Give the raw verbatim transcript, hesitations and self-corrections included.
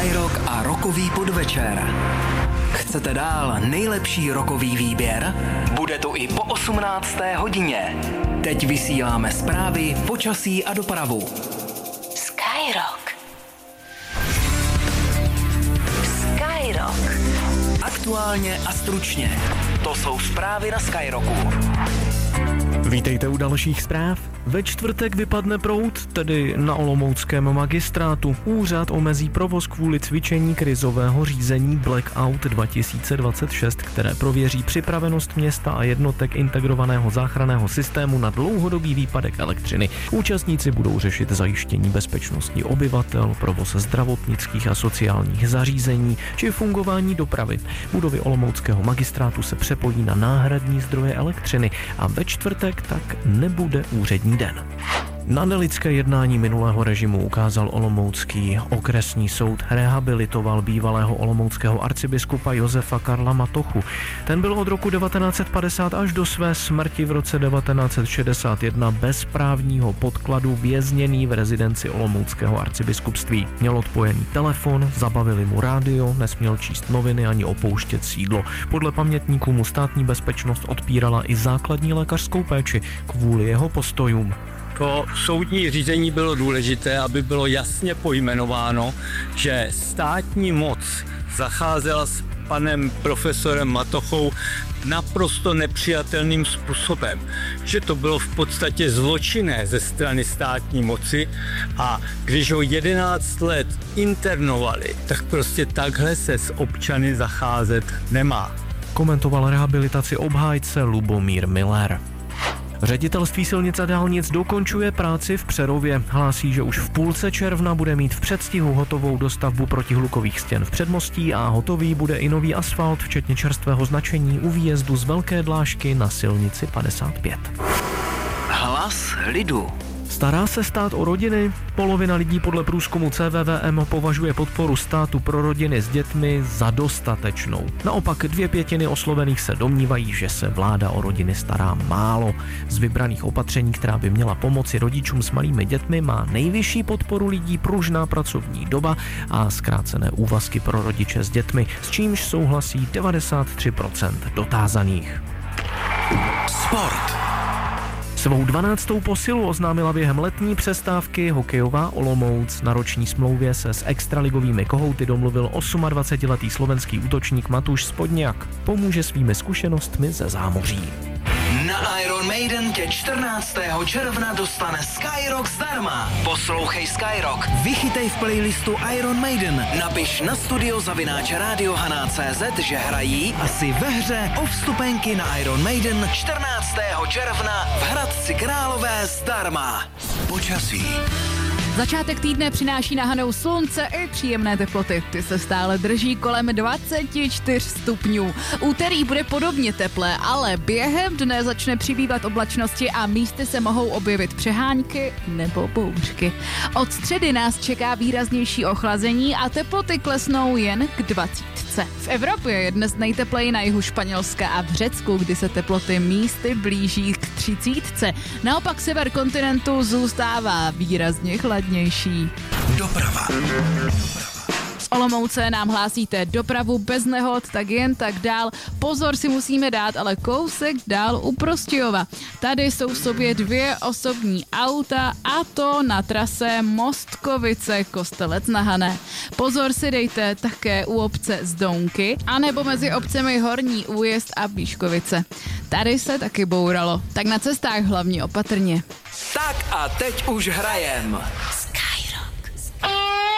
Skyrock a rockový podvečer. Chcete dál nejlepší rockový výběr? Bude to i po osmnácté hodině. Teď vysíláme zprávy, počasí a dopravu. Skyrock. Skyrock. Aktuálně a stručně. To jsou zprávy na Skyrocku. Vítejte u dalších zpráv. Ve čtvrtek vypadne proud, tedy na olomouckém magistrátu. Úřad omezí provoz kvůli cvičení krizového řízení Blackout dva tisíce dvacet šest, které prověří připravenost města a jednotek integrovaného záchranného systému na dlouhodobý výpadek elektřiny. Účastníci budou řešit zajištění bezpečnosti obyvatel, provoz zdravotnických a sociálních zařízení či fungování dopravy. Budovy olomouckého magistrátu se přepojí na náhradní zdroje elektřiny a ve čtvrtek tak nebude úřední den. Na nelidské jednání minulého režimu ukázal olomoucký okresní soud, rehabilitoval bývalého olomouckého arcibiskupa Josefa Karla Matochu. Ten byl od roku devatenáct set padesát až do své smrti v roce devatenáct set šedesát jedna bez právního podkladu vězněný v rezidenci olomouckého arcibiskupství. Měl odpojený telefon, zabavili mu rádio, nesměl číst noviny ani opouštět sídlo. Podle pamětníků mu státní bezpečnost odpírala i základní lékařskou péči kvůli jeho postojům. To soudní řízení bylo důležité, aby bylo jasně pojmenováno, že státní moc zacházela s panem profesorem Matochou naprosto nepřijatelným způsobem, že to bylo v podstatě zločinné ze strany státní moci a když ho jedenáct let internovali, tak prostě takhle se s občany zacházet nemá. Komentoval rehabilitaci obhájce Lubomír Miller. Ředitelství silnic a dálnic dokončuje práci v Přerově. Hlásí, že už v půlce června bude mít v předstihu hotovou dostavbu protihlukových stěn v předmostí a hotový bude i nový asfalt, včetně čerstvého značení u výjezdu z Velké Dlážky na silnici padesát pět. Hlas lidu. Stará se stát o rodiny? Polovina lidí podle průzkumu C V V M považuje podporu státu pro rodiny s dětmi za dostatečnou. Naopak dvě pětiny oslovených se domnívají, že se vláda o rodiny stará málo. Z vybraných opatření, která by měla pomoci rodičům s malými dětmi, má nejvyšší podporu lidí pružná pracovní doba a zkrácené úvazky pro rodiče s dětmi, s čímž souhlasí devadesát tři procent dotázaných. Sport. Svou dvanáctou posilu oznámila během letní přestávky hokejová Olomouc. Na roční smlouvě se s extraligovými kohouty domluvil dvacetiosmiletý slovenský útočník Matúš Spodňák. Pomůže svými zkušenostmi ze zámoří. Na Iron Maiden tě čtrnáctého června dostane Skyrock zdarma. Poslouchej Skyrock, vychytej v playlistu Iron Maiden, napiš na studio zavináč radiohana tečka cé zet, že hrají a si ve hře o vstupenky na Iron Maiden čtrnáctého června v Hradci Králové zdarma. Počasí. Začátek týdne přináší na Hanou slunce i příjemné teploty. Ty se stále drží kolem dvacet čtyři stupňů. Úterý bude podobně teplé, ale během dne začne přibývat oblačnosti a místy se mohou objevit přehánky nebo bouřky. Od středy nás čeká výraznější ochlazení a teploty klesnou jen k dvacítce. V Evropě je dnes nejtepleji na jihu Španělska a v Řecku, kdy se teploty místy blíží k třicítce. Naopak sever kontinentu zůstává výrazně chladnější. Doprava. Z Olomouce nám hlásíte dopravu bez nehod, tak jen tak dál. Pozor si musíme dát, ale kousek dál u Prostějova. Tady jsou v sobě dvě osobní auta a to na trase Mostkovice Kostelec na Hané. Pozor si dejte také u obce Zdounky anebo mezi obcemi Horní Újezd a Píškovice. Tady se taky bouralo, tak na cestách hlavně opatrně. Tak a teď už hrajem.